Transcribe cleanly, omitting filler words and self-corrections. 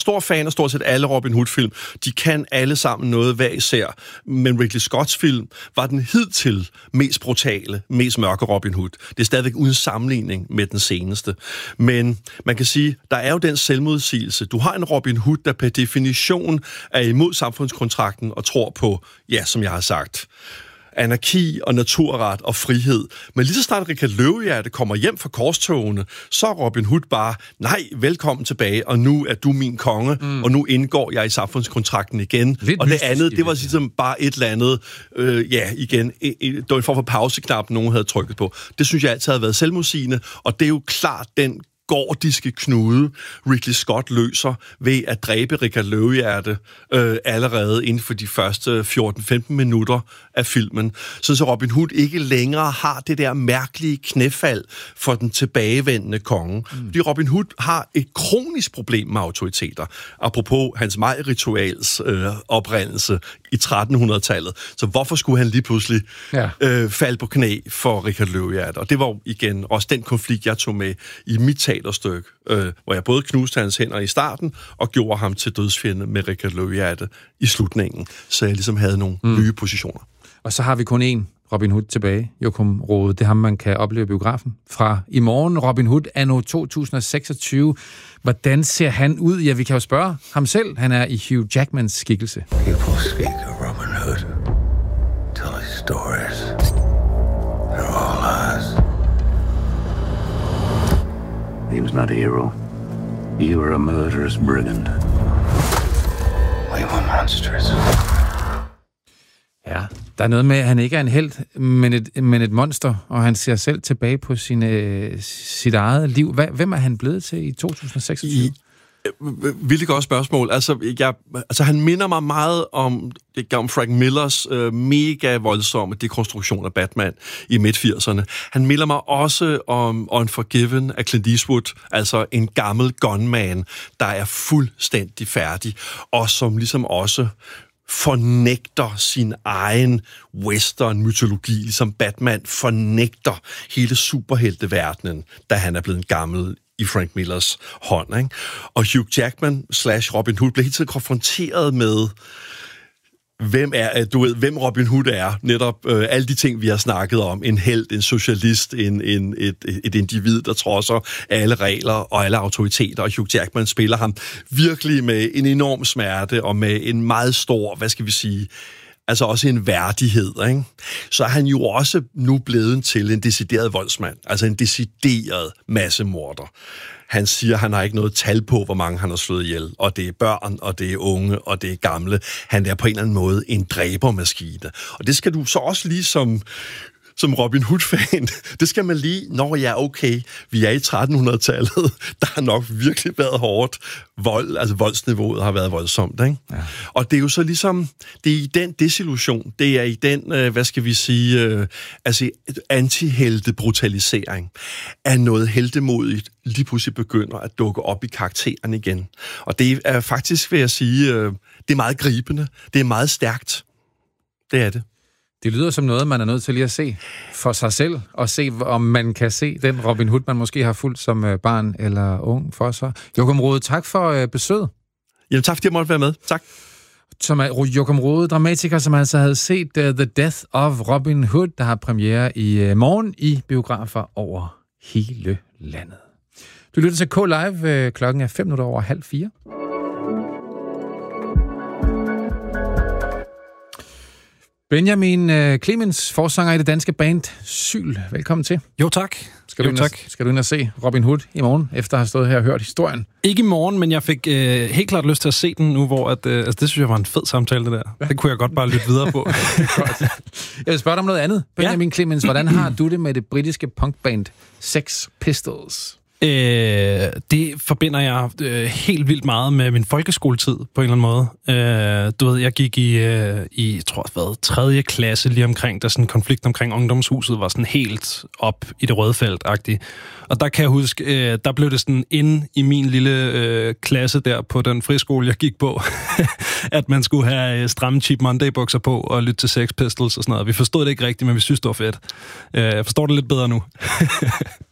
stor fan af stort set alle Robin Hood-film. De kan alle sammen noget hver især. Men Ridley Scotts film var den hidtil mest brutale, mest mørke Robin Hood. Det er stadigvæk uden sammenligning med den seneste. Men man kan sige, der er jo den selvmodsigelse. Du har en Robin Hood, der per definition er imod samfundskontrakten og tror på, ja, som jeg har sagt, anarki og naturret og frihed. Men lige så snart Richard Løvehjerte kommer hjem fra korstogene, så er Robin Hood bare, nej, velkommen tilbage, og nu er du min konge, og nu indgår jeg i samfundskontrakten igen. Lidt og det andet, det var ligesom bare et eller andet, igen, det var en form for pauseknap, nogen havde trykket på. Det synes jeg altid havde været selvmodsigende, og det er jo klart den gordiske knude, Ridley Scott løser ved at dræbe Richard Løvehjerte allerede inden for de første 14-15 minutter af filmen. Så Robin Hood ikke længere har det der mærkelige knæfald for den tilbagevendende konge. Fordi Robin Hood har et kronisk problem med autoriteter. Apropos hans majrituals oprindelse i 1300-tallet. Så hvorfor skulle han lige pludselig falde på knæ for Richard Løvehjerte? Og det var jo igen også den konflikt, jeg tog med i mit teaterstykke, hvor jeg både knuste hans hænder i starten og gjorde ham til dødsfjende med Richard Løvehjerte i slutningen. Så jeg ligesom havde nogle nye positioner. Og så har vi kun én Robin Hood tilbage, Joachim Rode. Det er ham, man kan opleve i biografen. Fra i morgen, Robin Hood anno 2026. Hvordan ser han ud? Ja, vi kan jo spørge ham selv. Han er i Hugh Jackmans skikkelse. People speak of Robin Hood. Tell his stories. They're all lies. He was not a hero. You were a murderous brigand. We were monsters. Ja, der er noget med, at han ikke er en helt, men et monster, og han ser selv tilbage på sit eget liv. Hvem er han blevet til i 2026? Vildt godt spørgsmål. Altså, han minder mig meget om Frank Millers mega voldsomme dekonstruktion af Batman i midt-80'erne. Han minder mig også om Unforgiven af Clint Eastwood, altså en gammel gunman, der er fuldstændig færdig, og som ligesom også fornægter sin egen western-mytologi, ligesom Batman fornægter hele superhelteverdenen, da han er blevet gammel i Frank Millers hånd. Ikke? Og Hugh Jackman / Robin Hood blev hele tiden konfronteret med, hvem Robin Hood er. Netop alle de ting, vi har snakket om. En helt, en socialist, et individ, der trodser alle regler og alle autoriteter. Og Hugh Jackman spiller ham virkelig med en enorm smerte og med en meget stor, hvad skal vi sige, altså også en værdighed, ikke? Så er han jo også nu blevet til en decideret voldsmand, altså en decideret massemorder. Han siger, at han har ikke noget tal på, hvor mange han har slået ihjel, og det er børn, og det er unge, og det er gamle. Han er på en eller anden måde en dræbermaskine. Og det skal du så også lige som Robin Hood-fan, det skal man lige, når jeg er okay, vi er i 1300-tallet, der har nok virkelig været hårdt. Voldsniveauet har været voldsomt, ikke? Ja. Og det er jo så ligesom, det er i den desillusion, det er i den, hvad skal vi sige, anti-helte-brutalisering af noget heltemodigt lige pludselig begynder at dukke op i karakteren igen. Og det er faktisk, vil jeg sige, det er meget gribende, det er meget stærkt. Det er det. Det lyder som noget, man er nødt til lige at se for sig selv, og se, om man kan se den Robin Hood, man måske har fulgt som barn eller ung for sig. Joachim Rode, tak for besøget. Jamen tak, fordi jeg måtte være med. Tak. Som er Joachim Rode, dramatiker, som altså havde set The Death of Robin Hood, der har premiere i morgen i biografer over hele landet. Du lytter til K-Live. Klokken er 4:05. Benjamin Clemens, forsanger i det danske band Syl. Velkommen til. Jo, tak. Skal du ind og se Robin Hood i morgen, efter at have stået her og hørt historien? Ikke i morgen, men jeg fik helt klart lyst til at se den nu, hvor det synes jeg var en fed samtale, det der. Ja. Det kunne jeg godt bare lytte videre på. Jeg vil spørge dig om noget andet. Benjamin Clemens, hvordan har du det med det britiske punkband Sex Pistols? Det forbinder jeg helt vildt meget med min folkeskoletid, på en eller anden måde. Du ved, jeg gik i tror jeg, 3. klasse lige omkring, da sådan en konflikt omkring ungdomshuset var sådan helt op i det røde felt-agtigt. Og der kan jeg huske, der blev det sådan inde i min lille klasse der på den friskole, jeg gik på, at man skulle have stramme Cheap Monday-bukser på og lytte til Sex Pistols og sådan noget. Vi forstod det ikke rigtigt, men vi synes, det var fedt. Jeg forstår det lidt bedre nu.